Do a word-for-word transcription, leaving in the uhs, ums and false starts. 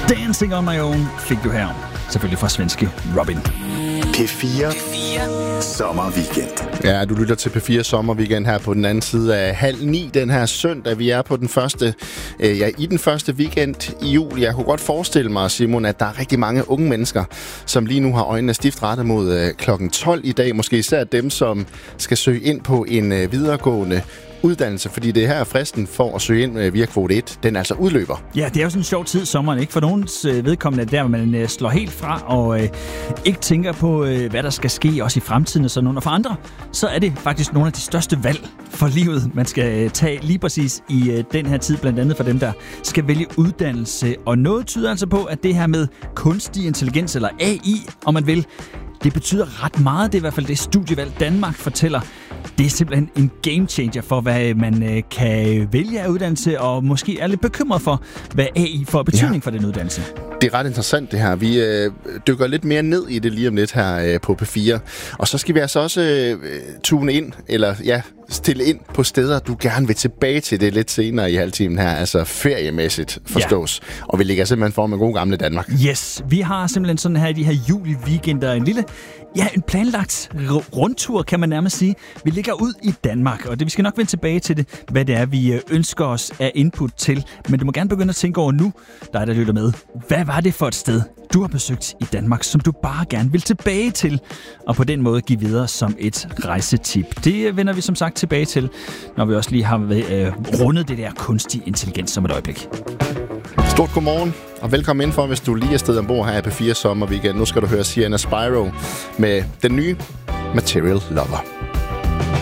Dancing on my own fik du her. Selvfølgelig fra svenske Robin. P fire, P fire. Sommerweekend. Ja, du lytter til P fire Sommerweekend her på den anden side af halv ni den her søndag. Vi er på den første, øh, ja, i den første weekend i jul. Jeg kunne godt forestille mig, Simon, at der er rigtig mange unge mennesker, som lige nu har øjnene stift rettet mod øh, klokken tolv i dag. Måske især dem, som skal søge ind på en øh, videregående uddannelse, fordi det her er fristen for at søge ind via kvote et. Den altså udløber. Ja, det er jo sådan en sjov tid sommeren, ikke? For nogens øh, vedkommende der, hvor man øh, slår helt fra og øh, ikke tænker på, øh, hvad der skal ske også i fremtiden og sådan noget. Og for andre, så er det faktisk nogle af de største valg for livet, man skal øh, tage lige præcis i øh, den her tid, blandt andet for dem, der skal vælge uddannelse. Og noget tyder altså på, at det her med kunstig intelligens, eller A I, om man vil, det betyder ret meget. Det er i hvert fald det Studievalg Danmark fortæller. Det er simpelthen en game changer for, hvad man kan vælge af uddannelse, og måske er lidt bekymret for, hvad A I får betydning ja. for den uddannelse. Det er ret interessant det her. Vi øh, dykker lidt mere ned i det lige om lidt her øh, på P fire. Og så skal vi altså også øh, tune ind, eller ja, stille ind på steder, du gerne vil tilbage til det lidt senere i halvtimen her. Altså feriemæssigt forstås. Ja. Og vi ligger simpelthen for med god gamle Danmark. Yes, vi har simpelthen sådan her i de her juli-weekender en lille, ja, en planlagt rundtur, kan man nærmest sige. Vi ligger ud i Danmark, og det, vi skal nok vende tilbage til det, hvad det er, vi ønsker os af input til. Men du må gerne begynde at tænke over nu, dig der lytter med. Hvad var det for et sted, du har besøgt i Danmark, som du bare gerne vil tilbage til, og på den måde give videre som et rejsetip? Det vender vi som sagt tilbage til, når vi også lige har øh, rundet det der kunstig intelligens som et øjeblik. Stort godmorgen, og velkommen indenfor, hvis du lige er sted ombord her i P fire Sommerweekend. Nu skal du høre Sienna Spyro med den nye Material Lover.